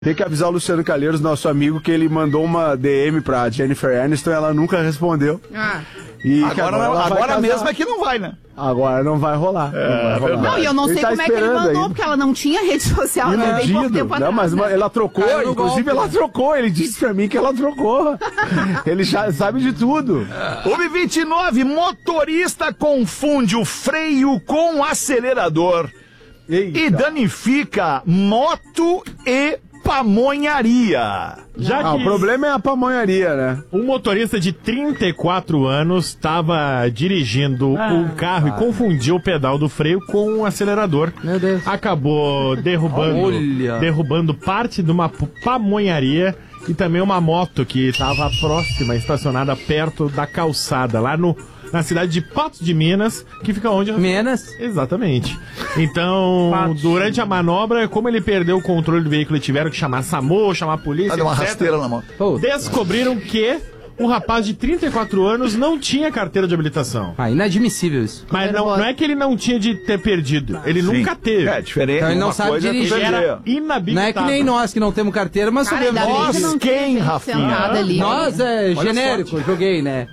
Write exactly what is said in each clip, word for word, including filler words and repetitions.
Tem que avisar o Luciano Calheiros, nosso amigo, que ele mandou uma D M pra Jennifer Aniston e ela nunca respondeu. Ah. E agora agora, agora mesmo é que não vai, né? Agora não vai rolar. É, não, vai rolar. Não, e eu não ele sei tá como é que ele mandou, aí. porque ela não tinha rede social. Iludido. Tempo Não, atrás, mas né? ela trocou, Caiu inclusive golpe. ela trocou. Ele disse pra mim que ela trocou. Ele já sabe de tudo. O vinte e nove, motorista confunde o freio com o acelerador. Eita. E danifica moto e pamonharia. Já Ah, que o problema é a pamonharia, né? um motorista de trinta e quatro anos estava dirigindo Ah, um carro e confundiu o pedal do freio com o acelerador. Meu Deus. Acabou derrubando, Olha. derrubando parte de uma p- pamonharia e também uma moto que estava próxima, estacionada perto da calçada, lá no, na cidade de Patos de Minas, que fica onde... Minas? Exatamente. Então, Patos. durante a manobra, como ele perdeu o controle do veículo e tiveram que chamar SAMU, chamar a polícia, Deu uma etcétera, rasteira na mão. Pô, descobriram que um rapaz de trinta e quatro anos não tinha carteira de habilitação. ah, inadmissível isso. Mas não, não é que ele não tinha de ter perdido, ele Sim. nunca teve. É diferente. Então ele não uma sabe coisa é tu dirigir. Ele perder. era inabilitado. Não é que nem nós que não temos carteira, mas Cara, sabemos ainda bem que dirigir. não quem, tinha gente Rafinha? sentada ali. Nós é Olha genérico, joguei, né?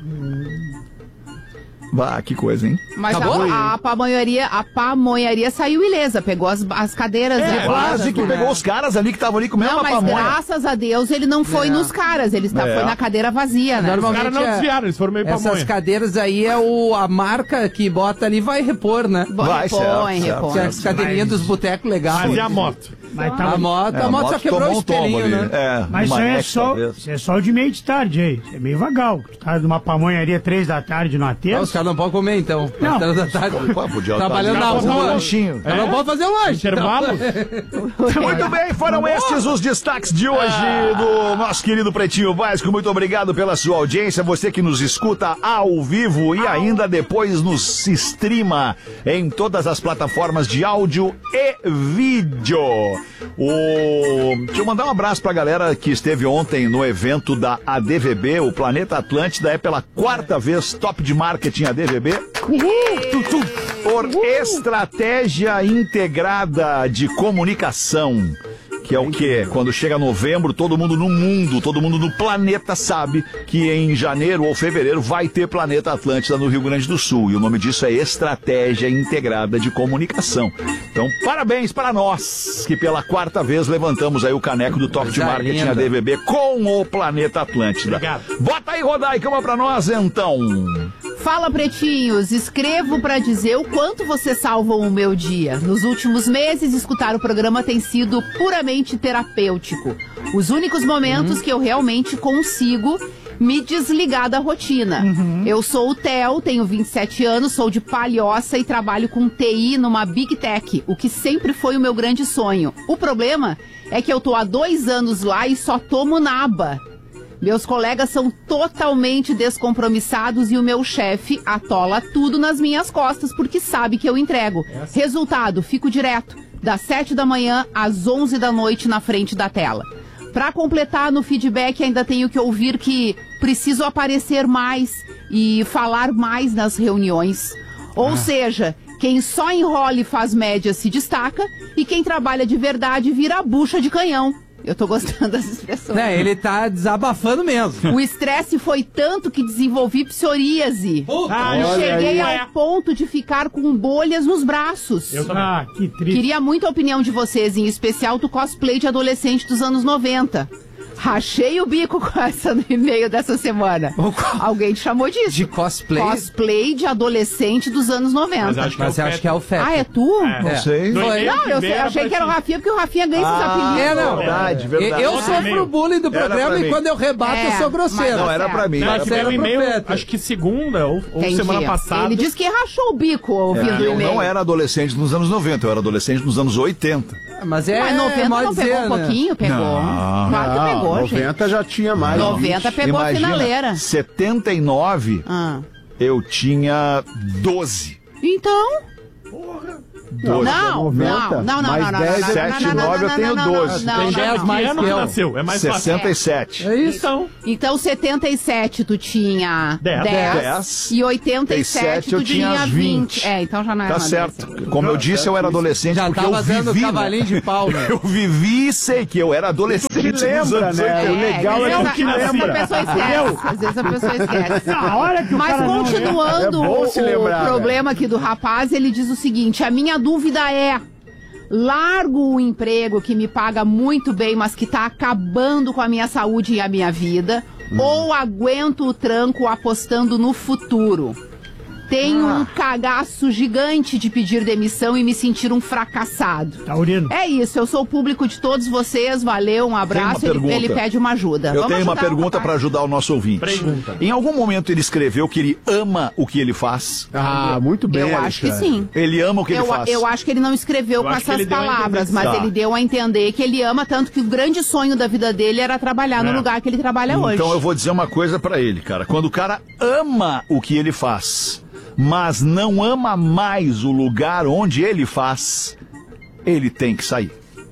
Bah, que coisa, hein? Mas Acabou? a, a pamonharia, a pamonharia saiu ilesa, pegou as, as cadeiras. É, né, Quase que né? pegou os caras ali que estavam ali comendo Não, uma mas pamonha. graças a Deus ele não foi É. nos caras, ele está, É. foi na cadeira vazia, né? Os Normalmente caras não é- desviaram, eles foram meio Essas pamonha. cadeiras aí é o, a marca que bota ali vai repor, né? Bo- Vai, repõe, certo, repõe. certo. As cadeirinhas dos botecos legais. Mas e a moto? Mas A tá, moto, É, a moto só quebrou o tomou um tombo espelhinho, ali. né? É, mas isso uma aí é next, só, talvez. isso é só de meio de tarde aí. Isso é meio vagal. Tu tá numa pamonharia três da tarde no Ah, aterro. os caras não podem comer então. Não. Às três da tarde. Pô, podia Trabalhando estar na fazendo rua. um lanchinho. Ela não pode fazer um lanche. Intervalo? Muito bem, foram estes os destaques de hoje do nosso querido Pretinho Básico. Muito obrigado pela sua audiência, você que nos escuta ao vivo e ainda depois nos streama em todas as plataformas de áudio e vídeo. O... Deixa eu mandar um abraço pra galera que esteve ontem no evento da A D V B, o Planeta Atlântida é pela quarta vez top de marketing A D V B. Tu, tu, por estratégia integrada de comunicação. Que é o quê? Quando chega novembro, todo mundo no mundo, todo mundo no planeta sabe que em janeiro ou fevereiro vai ter Planeta Atlântida no Rio Grande do Sul. E o nome disso é Estratégia Integrada de Comunicação. Então, parabéns para nós, que pela quarta vez levantamos aí o caneco do Top de Coisa Marketing linda. A D V B com o Planeta Atlântida. Obrigado. Bota aí, Rodaica, pra nós, então. Fala, pretinhos, escrevo pra dizer o quanto vocês salvam o meu dia. Nos últimos meses, escutar o programa tem sido puramente terapêutico. Os únicos momentos que eu realmente consigo me desligar da rotina. Eu sou o Theo, tenho vinte e sete anos, sou de Palhoça e trabalho com T I numa Big Tech, o que sempre foi o meu grande sonho. O problema é que eu tô há dois anos lá e só tomo naba. Meus colegas são totalmente descompromissados e o meu chefe atola tudo nas minhas costas porque sabe que eu entrego. Resultado, fico direto, das sete da manhã às onze da noite na frente da tela. Pra completar, no feedback ainda tenho que ouvir que preciso aparecer mais e falar mais nas reuniões. Ou seja, quem só enrola e faz média se destaca e quem trabalha de verdade vira bucha de canhão. Eu tô gostando das expressões. É, ele tá desabafando mesmo. O estresse foi tanto que desenvolvi psoríase. Ah, E olha cheguei aí. ao ponto de ficar com bolhas nos braços. Eu também. Ah, que triste. Queria muito a opinião de vocês, em especial do cosplay de adolescente dos anos noventa. Rachei o bico com essa no e-mail dessa semana. Alguém te chamou disso? De cosplay. Cosplay de adolescente dos anos noventa. Mas acho que Mas é eu o acho que é o Feta. Ah, é tu? É. Não sei. No Foi. e-mail Não, que eu, veio sei- eu achei pra que era o ti. Rafinha, porque o Rafinha ganha esses Ah, apelidos. É, não. Verdade, Eu- verdade. Eu Outro sofro e-mail. o bullying do Era programa pra e mim. quando eu rebato É. eu sou grosseiro. Não, era pra mim. Não, é Era que pra veio um Marcelo e-mail, Profeta. acho que segunda ou, ou Entendi. semana passada. Ele disse que rachou o bico ouvindo É, o eu e-mail. não era adolescente nos anos noventa, eu era adolescente nos anos oitenta. Mas é. Mas noventa pode não pegou dizer, um né? pouquinho? Pegou. Não. Claro que pegou, Ah, gente. noventa já tinha mais. noventa pegou a Imagina, finaleira. setenta e nove Ah. eu tinha doze. Então, Não, não, noventa, não, não, não, mais não, não, dez, não, não, sete, não, não, nove, eu não, tenho não, não, doze. não, Tem não, dez não. mais Que ano que que eu. nasceu? É mais fácil. sessenta e sete. É isso. Então, Então, setenta e sete tu tinha Dez. dez, Dez. e oitenta e sete eu tu tinha tinha vinte. vinte. É, então já não é Tá uma certo. adolescente. Como eu disse, eu era adolescente Já porque tava eu dando vivi, né? cavalinho de pau, né? Eu vivi e sei que eu era adolescente Tu te nos lembra, anos né? oitenta. O legal é às que vezes te a- lembra. a pessoa esquece. Às vezes a pessoa esquece. Na hora que o Mas cara não continuando É bom o, se lembrar, o problema aqui do rapaz, ele diz o seguinte: a minha dúvida é: largo o emprego que me paga muito bem, mas que tá acabando com a minha saúde e a minha vida, Hum. ou aguento o tranco apostando no futuro? Tenho Ah. um cagaço gigante de pedir demissão e me sentir um fracassado. Taurino. É isso, eu sou o público de todos vocês, valeu, um abraço, ele, pergunta. ele pede uma ajuda. Eu Vamos tenho uma ajudar o pergunta rapaz. para ajudar o nosso ouvinte. Pergunta. Em algum momento ele escreveu que ele ama o que ele faz? Ah, muito bem, Eu acho que Alexandre. sim. Ele ama o que Eu, ele faz? eu acho que ele não escreveu Eu com acho que essas ele deu a palavras, entender. mas Tá. ele deu a entender que ele ama tanto que o grande sonho da vida dele era trabalhar no É. lugar que ele trabalha hoje. Então eu vou dizer uma coisa pra ele, cara. Quando o cara ama o que ele faz, mas não ama mais o lugar onde ele faz, ele tem que sair.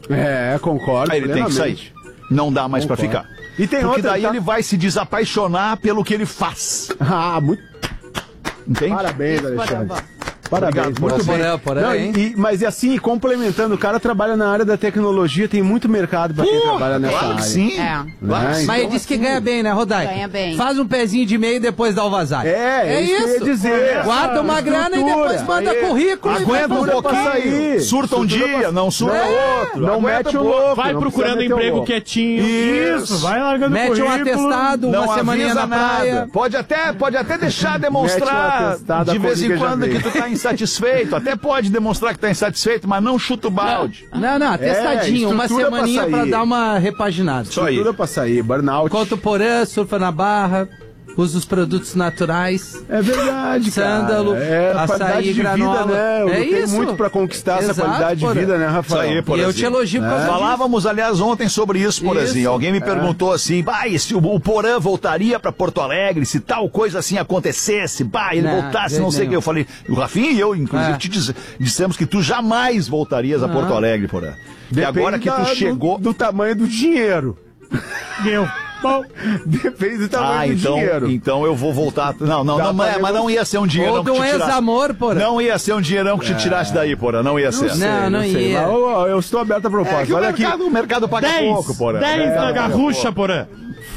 É, concordo. Aí ele tem que sair. plenamente. Não dá mais pra Concordo. ficar. E tem Porque outra, daí tá? ele vai se desapaixonar pelo que ele faz. Ah, muito. Entende? Parabéns, Alexandre. Parabéns, Obrigado, muito Porã. bem. Porã, porã, Não, hein? e, mas e assim, complementando, o cara trabalha na área da tecnologia, tem muito mercado pra quem trabalha nessa Claro área. que sim. É. Claro que Né? sim. Mas ele disse que ganha bem, né, Rodai? Ganha bem. Faz um pezinho de meio e depois dá o vazar. É, é isso que eu ia dizer. Guarda uma grana e depois manda Aí, currículo e vai Aguenta um fazer pra pouquinho, sair. surta um Surta dia, pra- não surta É, outro. não Aguenta mete o um pouco. louco. vai não procurando precisa meter o emprego louco. quietinho. Isso, vai largando Mete um currículo. atestado, Não uma semaninha avisa na nada. praia. Pode até, pode até deixar Mete um demonstrar atestado, de a vez em formiga já quando veio. que tu tá insatisfeito. Até pode demonstrar que tá insatisfeito, mas não chuta o balde. Não, não, atestadinho, uma estrutura pra semaninha pra sair. dar uma repaginada. Só aí. Tudo pra sair, burnout. Conta o porã, surfa na barra, usa os produtos naturais. É verdade, cara. Sândalo, É a açaí, qualidade de granola. vida, né? Eu É lutei isso. muito pra conquistar essa Exato, qualidade de porra. vida, né, Rafael? Isso aí, pô. E eu Porazinho. te elogio por causa disso. Falávamos, aliás, ontem sobre isso, Porazinho. Isso. Alguém me perguntou assim, bah, e se o, o Porã voltaria pra Porto Alegre, se tal coisa assim acontecesse, bah, ele Não, voltasse, jeito não sei o nenhum. que. Eu falei, o Rafinha e eu, inclusive, É. te diz- dissemos que tu jamais voltarias a Porto Alegre, Porã. E Depende agora que tu da- chegou... Do, do tamanho do dinheiro. Deu. Bom, Depende do tamanho Ah, do então, dinheiro. então eu vou voltar. Não, não, Dá não, pra é, mas não ia ser um dinheirão Ou que de te um tirasse. ex-amor, porã. Não ia ser um dinheirão que te tirasse daí, Porã. Não ia ser. Não, não sei, ia. mas, ó, eu estou aberto a É proposta. que o Olha aqui. mercado, o mercado paga pouco, dez, Porã. dez É, na garrucha, Porã.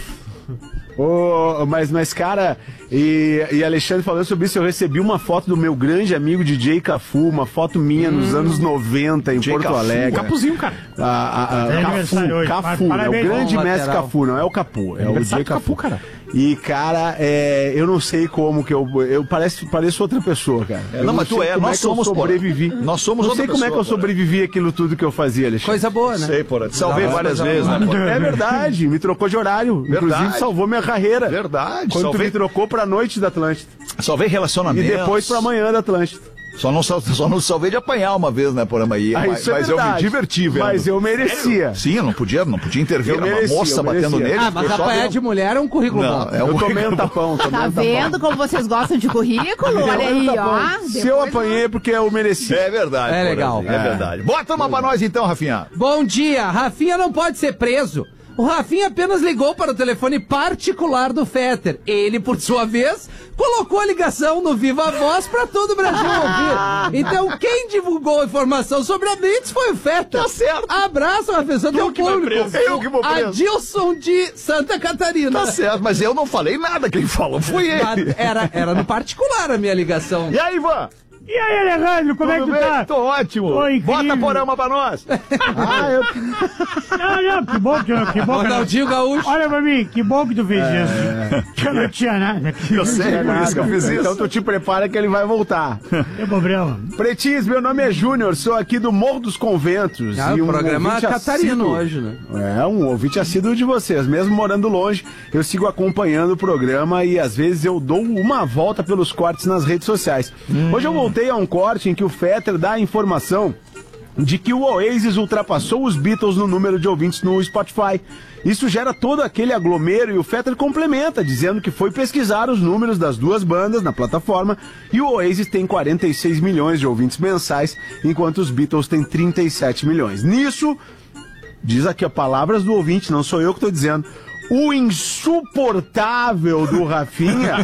Ô, mas, mas, cara, e, e Alexandre falando sobre isso, eu recebi uma foto do meu grande amigo D J Cafu, uma foto minha nos anos noventa em D J Porto Cafu, Alegre. Capuzinho, cara. A, a, a, É Cafu, aniversário hoje. Cafu, é o Parabéns. grande Bom mestre lateral. Cafu, não é o Capu, é o D J Aniversário do Cafu. Cafu, cara. E, cara, é, eu não sei como que eu. Eu pareço, pareço outra pessoa, cara. Eu não, mas tu sei é, como nós que eu somos, porra. sobrevivi. Nós somos Não outra sei como é que eu pessoa, porra. sobrevivi aquilo tudo que eu fazia, Alexandre. Coisa boa, né? Sei, Porã. Te salvei Não, várias coisa vezes, boa. né, Porã? É verdade, me trocou de horário. Verdade. Inclusive salvou minha carreira. Verdade. Quando tu Salvei, me trocou pra noite da Atlântida. salvei E relacionamentos. depois pra manhã da Atlântida. Só não, sal- só não salvei de apanhar uma vez, né, Porã? Mas, Ah, mas, isso é mas eu me verdade. diverti, velho. Mas eu merecia. Sim, eu não podia, não podia intervir. Eu Era merecia, uma moça eu batendo merecia. nele. Ah, mas eu só apanhar dei um- de mulher é um currículo Não, bom. é um Eu tomei um currículo- tapão, tomei Tá um tapão. vendo como vocês gostam de currículo? Olha aí, Tomei um ó. tapão. Se Depois- eu apanhei é porque eu mereci. É verdade. É Porã, legal. É, verdade. Bota uma pra nós então, Rafinha. Bom dia, Rafinha não pode ser preso. O Rafinha apenas ligou para o telefone particular do Fetter. Ele, por sua vez, colocou a ligação no Viva Voz para todo o Brasil ouvir. Então, quem divulgou a informação sobre a Blitz foi o Fetter. Tá certo. Abraço, Rafinha, seu teu que vai público. preso. Eu que vou preso. Adilson de Santa Catarina. Tá certo, mas eu não falei nada. Quem falou foi ele. Era, era no particular a minha ligação. E aí, Ivan? e aí, Alejandro, como é que Tudo tu bem? tá? Tô ótimo. Ô, incrível. Bota porama pra nós. Ah, eu... Não, não, que bom que, que bom que Ronaldinho Gaúcho. Olha pra mim, que bom que tu fez isso. Que eu não tinha nada. Eu sei, por isso que eu fiz Então isso. tu te prepara que ele vai voltar. Tem problema. Pretis, meu nome é Júnior, sou aqui do Morro dos Conventos. Ah, e o um programa ouvinte catarino assíduo- hoje, né? É, um ouvinte assíduo de vocês. Mesmo morando longe, eu sigo acompanhando o programa e às vezes eu dou uma volta pelos cortes nas redes sociais. Hoje eu voltei a um corte em que o Fetter dá a informação de que o Oasis ultrapassou os Beatles no número de ouvintes no Spotify. Isso gera todo aquele aglomero e o Fetter complementa, dizendo que foi pesquisar os números das duas bandas na plataforma e o Oasis tem quarenta e seis milhões de ouvintes mensais, enquanto os Beatles têm trinta e sete milhões. Nisso, diz aqui as palavras do ouvinte, não sou eu que estou dizendo, o insuportável do Rafinha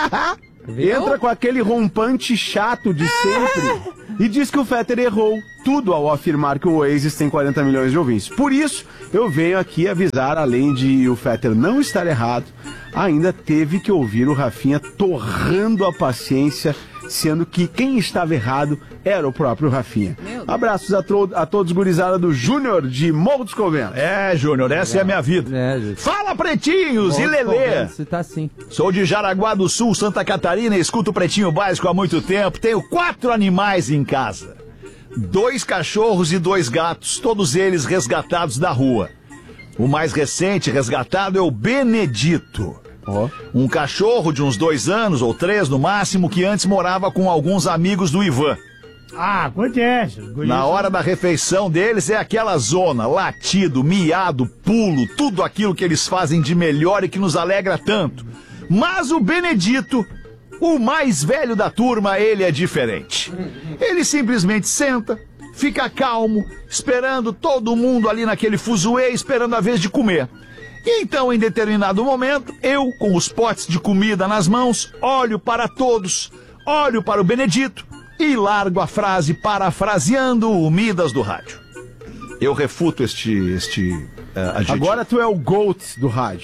entra com aquele rompante chato de sempre e diz que o Fetter errou tudo ao afirmar que o Oasis tem quarenta milhões de ouvintes. Por isso, eu venho aqui avisar, além de o Fetter não estar errado, ainda teve que ouvir o Rafinha torrando a paciência, sendo que quem estava errado era o próprio Rafinha. Abraços a, to- a todos, gurizada do Júnior de Morro dos Conventos. É, Júnior, essa é, é a minha vida. É, gente. Fala, pretinhos e Lelê. Você tá assim. Sou de Jaraguá do Sul, Santa Catarina, e escuto o Pretinho Básico há muito tempo. Tenho quatro animais em casa. Dois cachorros e dois gatos, todos eles resgatados da rua. O mais recente resgatado é o Benedito. Ó. Um cachorro de uns dois anos ou três no máximo, que antes morava com alguns amigos do Ivan. Ah, acontece. Na hora da refeição deles é aquela zona, latido, miado, pulo, tudo aquilo que eles fazem de melhor e que nos alegra tanto. Mas o Benedito, o mais velho da turma, ele é diferente. Ele simplesmente senta, fica calmo, esperando todo mundo ali naquele fuzuê, esperando a vez de comer. E então, em determinado momento, eu, com os potes de comida nas mãos, olho para todos, olho para o Benedito e largo a frase parafraseando o Midas do rádio. Eu refuto este, este uh, adjetivo. Agora tu é o GOAT do rádio.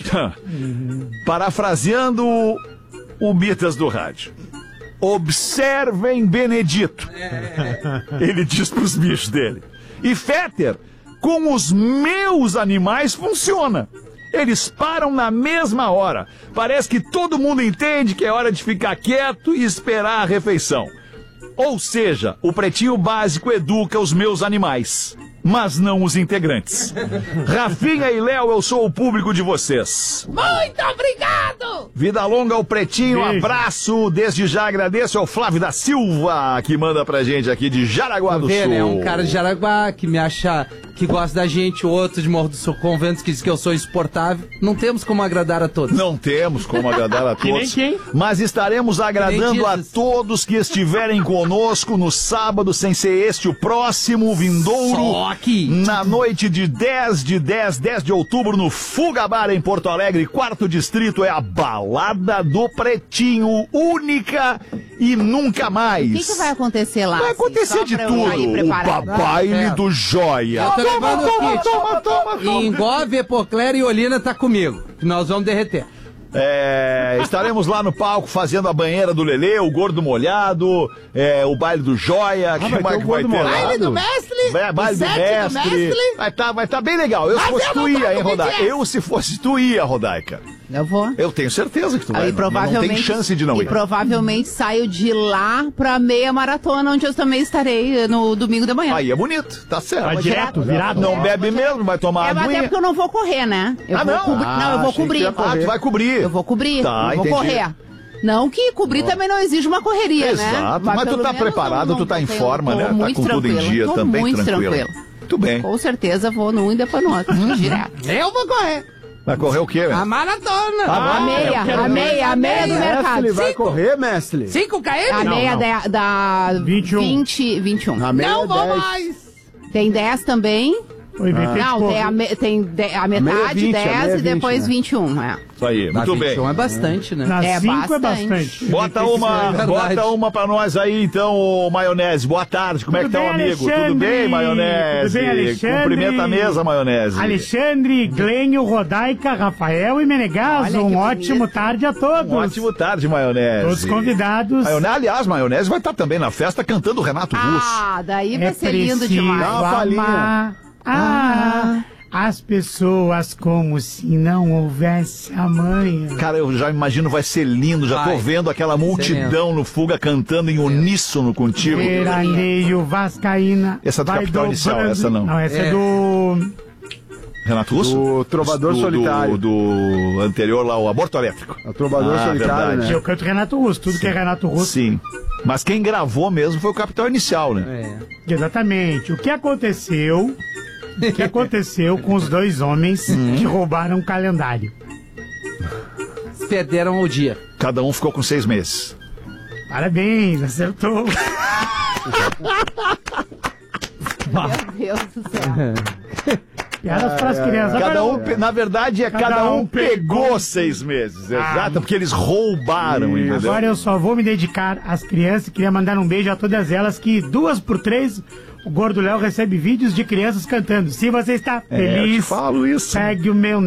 Parafraseando o Midas do rádio. Observem Benedito. Ele diz pros bichos dele. E Fetter, com os meus animais funciona. Eles param na mesma hora. Parece que todo mundo entende que é hora de ficar quieto e esperar a refeição. Ou seja, o Pretinho Básico educa os meus animais, mas não os integrantes. Rafinha e Léo, eu sou o público de vocês. Muito obrigado! Vida longa ao Pretinho, Beijo. abraço. Desde já agradeço ao Flávio da Silva, que manda pra gente aqui de Jaraguá do Vê, Sul. né? Um cara de Jaraguá que me acha que gosta da gente, o outro de Morro do Sul Conventos que diz que eu sou insuportável. Não temos como agradar a todos. Não temos como agradar a Que nem todos, quem? mas estaremos agradando a Jesus. todos que estiverem conosco no sábado, sem ser este o próximo, vindouro, Só que- na noite de dez de dez, dez de outubro, no Fugabar, em Porto Alegre, quarto distrito, é a Balada do Pretinho, única e nunca mais. O que, que vai acontecer lá? Vai assim, acontecer só de pra eu tudo. ir O preparado? baile Ah, é. do Joia. Eu tô levando o kit. toma, toma, toma. Engove, Epocler e Olina tá comigo. Que nós vamos derreter. É, estaremos lá no palco fazendo a banheira do Lelê, o Gordo Molhado, é, o baile do Joia. que vai mais ter que o vai Gordo ter Molhado? lá? Baile do mestre? É, baile O do sete do mestre. mestre? Vai estar vai tá bem legal. Eu, se Mas fosse eu tu não ia, tô hein, com Rodai? B T S. Eu, se fosse tu ia, Rodaica. Eu vou. Eu tenho certeza que tu vai. Aí não- provavelmente, não tem chance de não e ir. provavelmente saio de lá pra meia maratona, onde eu também estarei no domingo de manhã. Aí é bonito, tá certo. Vai direto, virado. Não bebe mesmo, vai tomar É, mas até aguinha. porque eu não vou correr, né? Eu Ah, vou não? cobrir- Ah, não, eu vou achei que cobrir. ia Ah, correr. tu vai cobrir. Eu vou cobrir, Tá, eu vou entendi. correr. Não que cobrir também não exige uma correria, né? Exato, mas, tu pelo tá menos preparado, não- tu tá não em tenho- forma, tô né? Tá muito com tudo em tranquila, dia tô também, muito tranquilo. tranquila. Muito bem. Com certeza vou num e depois no outro, direto. Eu vou correr. Vai correr o quê, A velho? maratona. A meia, a meia, a meia do Mestre, mercado. vai Cinco. correr, mestre? cinco A quilômetros? meia não. da, da vinte e um. vinte, vinte e um. Na meia Não vou dez. mais. Tem dez também. Foi bem feito, Não, pô. tem a, me- tem de- a metade, vinte, a meia dez e vinte, depois né? vinte e um. É. Isso aí, Na muito vinte e bem. um é bastante, né? Na É cinco é bastante. bastante. Bota Tem que uma, ser- verdade. bota uma pra nós aí, então, ô, Maionese. Boa tarde, como é que Tudo tá o bem, amigo? Tudo Alexandre? bem, Maionese? Tudo bem, Alexandre? Cumprimenta a mesa, Maionese. Alexandre, Glênio, Rodaica, Rafael e Menegas, Olha um que ótimo bonito. tarde a todos. Um ótimo tarde, Maionese. Todos convidados. Maionese, aliás, Maionese vai estar também na festa cantando Renato Russo. Ah, daí vai É ser lindo preciso demais. Dá uma palhinha. amar ah, as pessoas como se não houvesse amanhã. Cara, eu já imagino, vai ser lindo. Já tô Vai. vendo aquela multidão no Fuga cantando em uníssono contigo. Veraneio Vascaína. Essa é do vai Capital Inicial, dobrando- essa não. Não, essa é, É. do... Renato Russo? Do Trovador do, Solitário. Do, do anterior lá, o Aborto Elétrico. É o Trovador Ah, Solitário, verdade. né? Eu canto Renato Russo, tudo que é Renato Russo. Sim. Mas quem gravou mesmo foi o Capital Inicial, né? É. Exatamente. O que aconteceu... O que aconteceu com os dois homens que roubaram o calendário? Perderam o dia. Cada um ficou com seis meses. Parabéns, acertou. Meu Deus do céu. Piadas para as crianças. Cada Agora, um, pe- na verdade, é cada, Cada um um pegou, pegou. seis meses. Ah. Exato, porque eles roubaram, entendeu? Agora eu só vou me dedicar às crianças. Queria mandar um beijo a todas elas, que duas por três o Gordo Léo recebe vídeos de crianças cantando. Se você está É, eu te feliz, falo isso. segue o meu